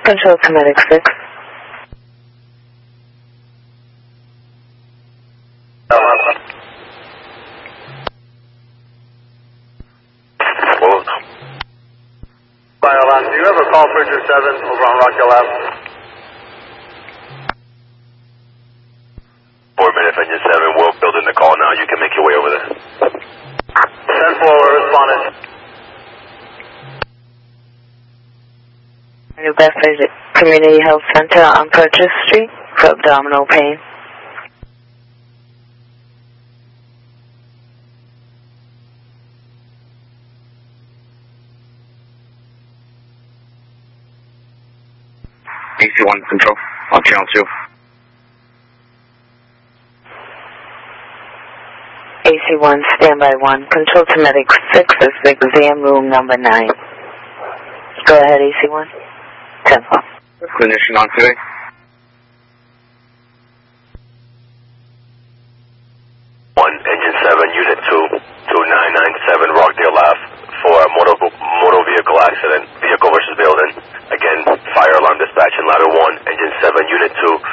Control to Medic 6. Fire alarm, do you have a call for Engine 7 over on Rockdale Ave? 4 minutes, Engine 7, we're building the call now. You can make your way over there. 10-4, respondent. New Bedford Community Health Center on Purchase Street for abdominal pain. AC1 Control on Channel 2. AC1, standby 1. Control to Medic 6 is exam room number 9. Go ahead, AC1. 10-4. Clinician on 2A. Engine 7, Unit 2, 2997 Rockdale Ave for a motor vehicle accident, vehicle versus building. Again, fire alarm dispatch in ladder 1, Engine 7, Unit 2,